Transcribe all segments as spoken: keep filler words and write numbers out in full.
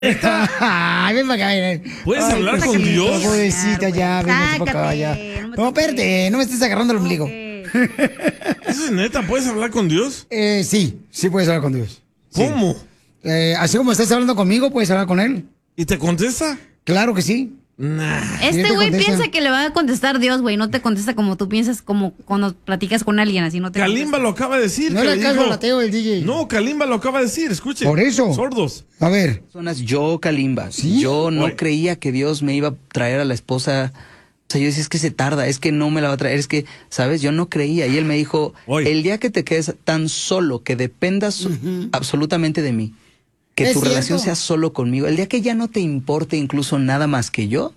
Ay, ven para acá. ¿Puedes Ay, hablar con pobrecita, Dios? Pobrecita, ya, ven para acá, ya. No, espérate, no me estés agarrando el ombligo. ¿Eso es neta? ¿Puedes hablar con Dios? Eh, sí, sí puedes hablar con Dios. Sí. ¿Cómo? Eh, así como estás hablando conmigo, puedes hablar con él. ¿Y te contesta? Claro que sí. Nah. Este güey piensa que le va a contestar Dios, güey. No te contesta como tú piensas, como cuando platicas con alguien, así no te Kalimba contesta. lo acaba de decir. No que le le caso dijo- al ateo del D J. No, Kalimba lo acaba de decir, escuche. Por eso. Sordos. A ver. Personas, yo, Kalimba, ¿Sí? yo no Oye. creía que Dios me iba a traer a la esposa. O sea, yo decía, es que se tarda, es que no me la va a traer, es que, ¿sabes? Yo no creía. Y él me dijo, Oye. el día que te quedes tan solo, que dependas absolutamente de mí, que Es tu cierto. relación sea solo conmigo, el día que ya no te importe incluso nada más que yo,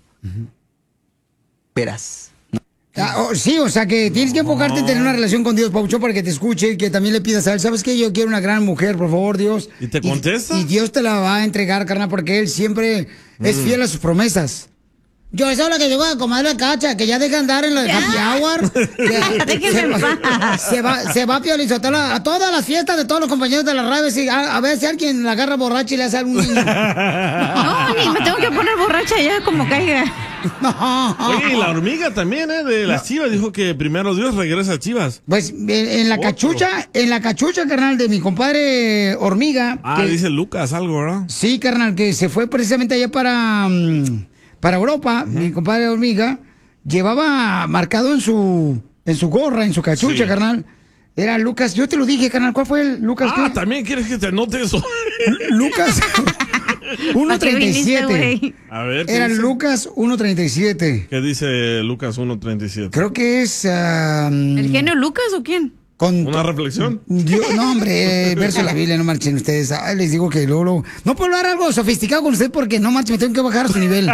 verás. Ah, oh, sí, o sea que tienes que enfocarte en tener una relación con Dios, Paucho, para que te escuche y que también le pidas a él, ¿sabes qué? Yo quiero una gran mujer, por favor, Dios. ¿Y te contesta? Y, Dios te la va a entregar, carnal, porque él siempre es fiel a sus promesas. Yo, eso es lo que digo a comadre la Cacha, que ya deja andar en la happy hour. que Déjenme se, en va, paz. se va, se va a Pio Lizotelo a todas las fiestas de todos los compañeros de la radio, y a, a ver si alguien la agarra borracha y le hace algún niño. No, ni me tengo que poner borracha ya como caiga. Oye, y la hormiga también, ¿eh? De las Chivas. Dijo que primero Dios regresa a Chivas. Pues en, en la Otro. cachucha, en la cachucha, carnal, de mi compadre Hormiga. Ah, que- dice Lucas algo, ¿verdad? Sí, carnal, que se fue precisamente allá para, mm, para Europa, mi compadre Hormiga, llevaba marcado en su, en su gorra, en su cachucha, Sí. carnal. Era Lucas, yo te lo dije, carnal, ¿cuál fue el Lucas? Ah, qué? ¿también quieres que te anote eso? Lucas uno ¿A qué treinta y viniste, siete. güey? A ver, ¿qué Era dice? Lucas uno treinta y siete. ¿Qué dice Lucas uno treinta y siete? Creo que es... ah, ¿El genio Lucas o quién? con ¿Una reflexión? Yo- no, hombre, el verso de la Biblia, no marchen ustedes. Ay, les digo que luego, luego- no puedo hablar algo sofisticado con usted porque no marchen, me tengo que bajar a su nivel.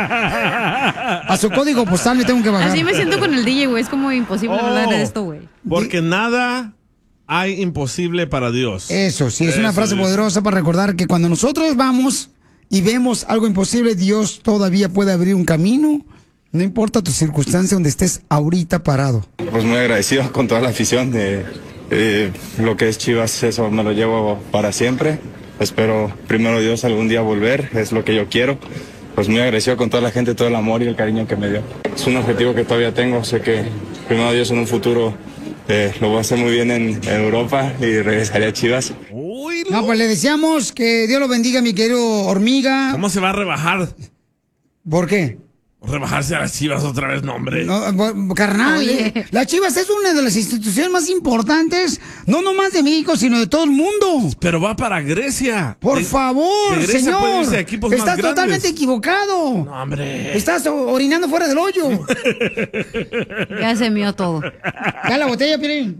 A su código postal me tengo que bajar. Así me siento con el D J, güey. Es como imposible Oh. hablar de esto, güey. Porque nada hay imposible para Dios. Eso, sí, es una Eso frase dice. poderosa para recordar que cuando nosotros vamos y vemos algo imposible, Dios todavía puede abrir un camino. No importa tu circunstancia donde estés ahorita parado. Pues muy agradecido con toda la afición de eh, lo que es Chivas, eso me lo llevo para siempre. Espero primero Dios algún día volver, es lo que yo quiero. Pues muy agradecido con toda la gente, todo el amor y el cariño que me dio. Es un objetivo que todavía tengo, sé que primero Dios en un futuro eh, lo voy a hacer muy bien en, en Europa y regresaré a Chivas. Uy, No, pues le deseamos que Dios lo bendiga, mi querido Hormiga. ¿cómo se va a rebajar? ¿Por qué? Rebajarse a las Chivas otra vez, no, hombre. No, bu- carnal, Oye. eh, las Chivas es una de las instituciones más importantes, no nomás de México, sino de todo el mundo. Pero va para Grecia. Por De- favor, de Grecia puede señor. irse a equipos más Estás grandes. totalmente equivocado. No, hombre. Estás o- orinando fuera del hoyo. Ya se mió todo. Ya la botella, Piolín.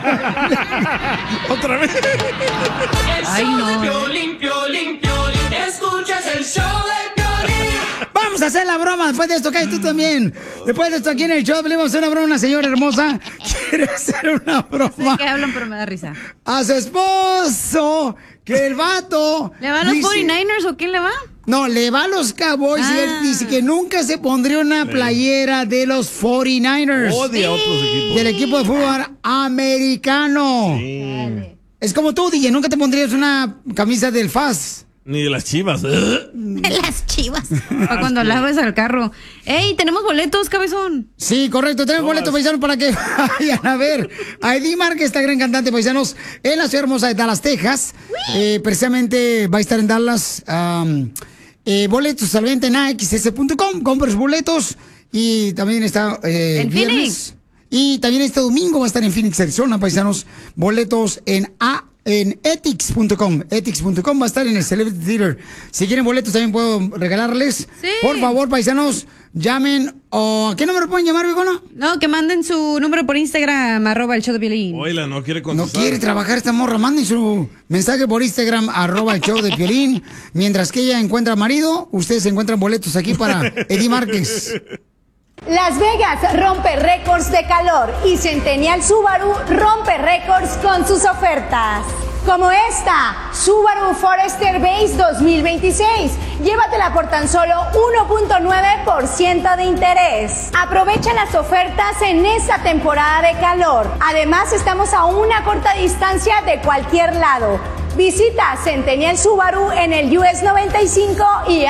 Otra vez. Ay, no. Piolín, Piolín, Piolín. Escuchas el show de Piolín. Vamos a hacer la broma después de esto, que tú también. Después de esto aquí en el show, le vamos a hacer una broma a una señora hermosa. Quiere hacer una Sé broma que hablan, pero me da risa. a su esposo. Que el vato... ¿Le va a los dice- cuarenta y nueve ers o quién le va? No, le va a los Cowboys y él Ah. dice que nunca se pondría una playera de los cuarenta y nueve ers. Odia a otros equipos. Del equipo de fútbol americano. Es como tú, D J, nunca te pondrías una camisa del F A S. Ni de las Chivas. De las Chivas. Para cuando laves al carro. ¡Ey, tenemos boletos, cabezón! Sí, correcto, tenemos boletos paisanos para que vayan a ver a Eddie Márquez, esta gran cantante paisanos, en la ciudad hermosa de Dallas, Texas. Eh, precisamente va a estar en Dallas. um, eh, boletos al venta en A X S punto com, compras boletos y también está eh, En viernes. Phoenix. Y también este domingo va a estar en Phoenix, Arizona, paisanos. Boletos en A en etix punto com. etix punto com va a estar en el Celebrity Theater. Si quieren boletos también puedo regalarles. Sí. Por favor, paisanos, llamen o ¿a qué número pueden llamar, Vigona? No, que manden su número por Instagram, arroba el show de Piolín. Oila, no quiere No contestar. quiere trabajar esta morra, manden su mensaje por Instagram, arroba el show de Piolín. Mientras que ella encuentra marido, ustedes encuentran boletos aquí para Eddie Márquez. Las Vegas rompe récords de calor y Centennial Subaru rompe récords con sus ofertas. Como esta, Subaru Forester Base dos mil veintiséis. Llévatela por tan solo uno punto nueve por ciento de interés. Aprovecha las ofertas en esta temporada de calor. Además, estamos a una corta distancia de cualquier lado. Visita Centennial Subaru en el U S noventa y cinco y